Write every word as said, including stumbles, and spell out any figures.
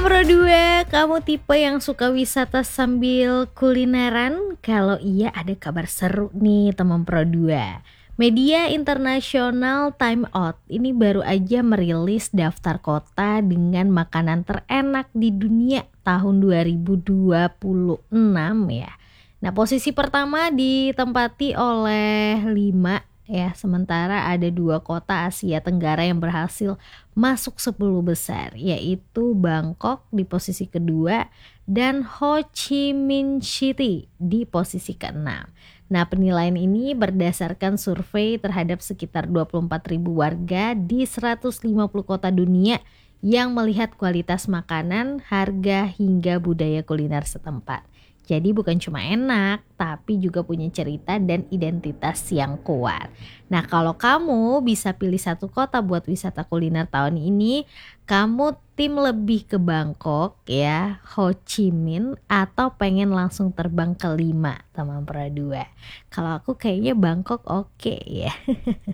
Pro dua, kamu tipe yang suka wisata sambil kulineran? Kalau iya ada kabar seru nih teman Pro dua. Media internasional Time Out ini baru aja merilis daftar kota dengan makanan terenak di dunia tahun dua ribu dua puluh enam ya. Nah, posisi pertama ditempati oleh lima ya, sementara ada dua kota Asia Tenggara yang berhasil masuk sepuluh besar, yaitu Bangkok di posisi kedua dan Ho Chi Minh City di posisi keenam. Nah, penilaian ini berdasarkan survei terhadap sekitar dua puluh empat ribu warga di seratus lima puluh kota dunia yang melihat kualitas makanan, harga, hingga budaya kuliner setempat. Jadi bukan cuma enak, tapi juga punya cerita dan identitas yang kuat. Nah, kalau kamu bisa pilih satu kota buat wisata kuliner tahun ini, kamu tim lebih ke Bangkok ya, Ho Chi Minh, atau pengen langsung terbang ke lima teman Pro dua? Kalau aku kayaknya Bangkok oke ya.